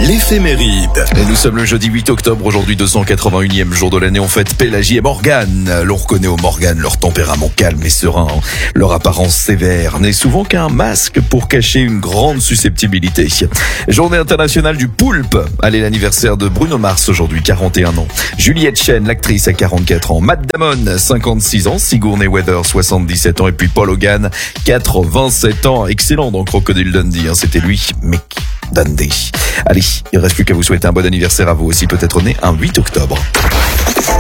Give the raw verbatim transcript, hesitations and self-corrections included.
L'éphéméride. Et nous sommes le jeudi huit octobre, aujourd'hui deux cent quatre-vingt-unième jour de l'année. On fête Pélagie et Morgane. L'on reconnaît aux Morganes leur tempérament calme et serein, leur apparence sévère n'est souvent qu'un masque pour cacher une grande susceptibilité. Journée internationale du poulpe. Allez, l'anniversaire de Bruno Mars aujourd'hui, quarante et un ans. Juliette Chen, l'actrice, a quarante-quatre ans. Matt Damon, cinquante-six ans. Sigourney Weaver, soixante-dix-sept ans. Et puis Paul Hogan, quatre-vingt-sept ans. Excellent dans Crocodile Dundee, hein. C'était lui, Mick Dundee. Allez, il ne reste plus qu'à vous souhaiter un bon anniversaire à vous aussi, peut-être né un huit octobre.